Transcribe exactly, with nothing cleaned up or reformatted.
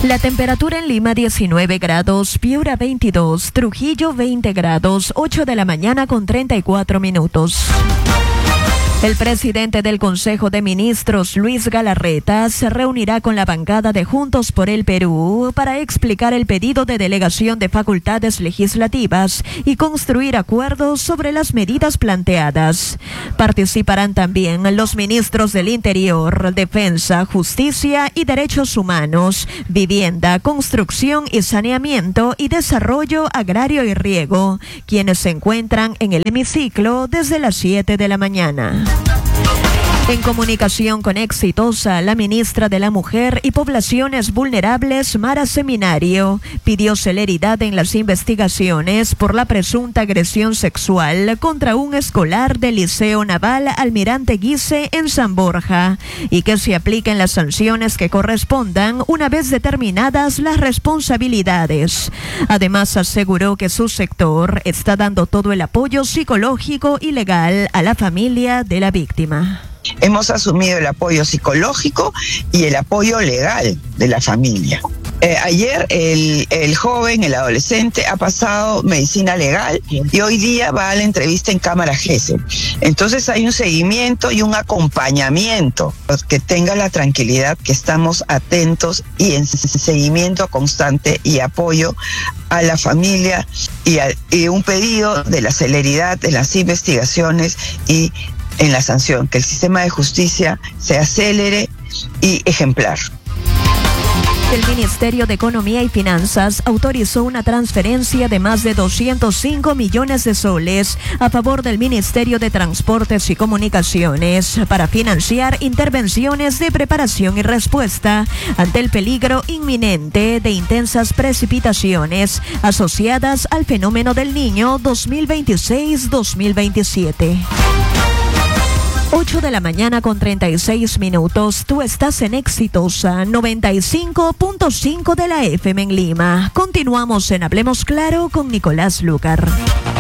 La temperatura en Lima diecinueve grados, Piura veintidós, Trujillo veinte grados, ocho de la mañana con treinta y cuatro minutos. El presidente del Consejo de Ministros, Luis Galarreta, se reunirá con la bancada de Juntos por el Perú para explicar el pedido de delegación de facultades legislativas y construir acuerdos sobre las medidas planteadas. Participarán también los ministros del Interior, Defensa, Justicia y Derechos Humanos, Vivienda, Construcción y Saneamiento y Desarrollo Agrario y Riego, quienes se encuentran en el hemiciclo desde las siete de la mañana. En comunicación con Exitosa, la ministra de la Mujer y Poblaciones Vulnerables, Mara Seminario, pidió celeridad en las investigaciones por la presunta agresión sexual contra un escolar del Liceo Naval Almirante Guise en San Borja y que se apliquen las sanciones que correspondan una vez determinadas las responsabilidades. Además, aseguró que su sector está dando todo el apoyo psicológico y legal a la familia de la víctima. Hemos asumido el apoyo psicológico y el apoyo legal de la familia. Eh, ayer el, el joven, el adolescente, ha pasado medicina legal y hoy día va a la entrevista en Cámara GESEL. Entonces hay un seguimiento y un acompañamiento. Que tenga la tranquilidad que estamos atentos y en seguimiento constante y apoyo a la familia y, a, y un pedido de la celeridad de las investigaciones y en la sanción, que el sistema de justicia sea célere y ejemplar. El Ministerio de Economía y Finanzas autorizó una transferencia de más de doscientos cinco millones de soles a favor del Ministerio de Transportes y Comunicaciones para financiar intervenciones de preparación y respuesta ante el peligro inminente de intensas precipitaciones asociadas al fenómeno del Niño dos mil veintiséis dos mil veintisiete. ocho de la mañana con treinta y seis minutos. Tú estás en Exitosa noventa y cinco punto cinco de la F M en Lima. Continuamos en Hablemos Claro con Nicolás Lucar.